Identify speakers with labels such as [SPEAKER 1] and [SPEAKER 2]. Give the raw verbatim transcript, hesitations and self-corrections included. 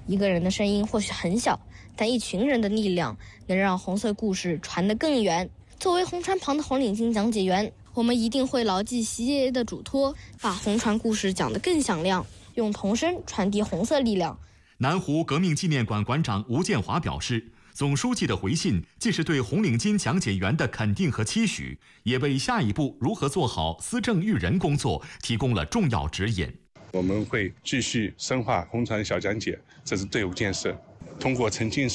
[SPEAKER 1] 一个人的声音或许很小，但一群人的力量能让红色故事传得更远。作为红船旁的红领巾讲解员，我们一定会牢记习爷爷的嘱托，把红船故事讲得更响亮，用童声传递红色力量。
[SPEAKER 2] 南湖革命纪念馆馆长吴建华表示，总书记的回信既是对红领巾讲解员的肯定和期许，也为下一步如何做好思政育人工作提供了重要指引。
[SPEAKER 3] 我们会继续深化红船小讲解，这是队伍建设，通过沉浸式